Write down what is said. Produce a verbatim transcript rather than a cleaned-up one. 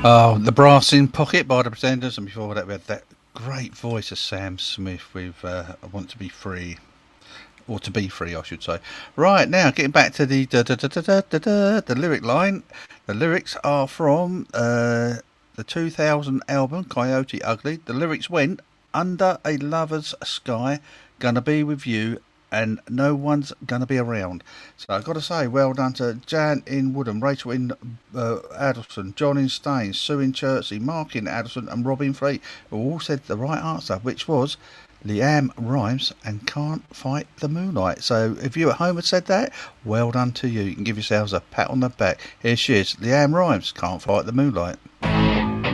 Oh, The Brass in Pocket by the Pretenders, and before that we had that great voice of Sam Smith with uh, I Want to Be Free. Or to be free, I should say. Right, now, getting back to the da, da, da, da, da, da, the lyric line. The lyrics are from uh, the two thousand album, Coyote Ugly. The lyrics went, under a lover's sky, gonna be with you, and no one's gonna be around. So I've got to say, well done to Jan in Woodham, Rachel in uh, Addleston, John in Staines, Sue in Chertsey, Mark in Addleston, and Robin Fleet, who all said the right answer, which was Leanne Rhymes and Can't Fight the Moonlight. So if you at home had said that, well done to you. You can give yourselves a pat on the back. Here she is, Leanne Rhymes, Can't Fight the Moonlight.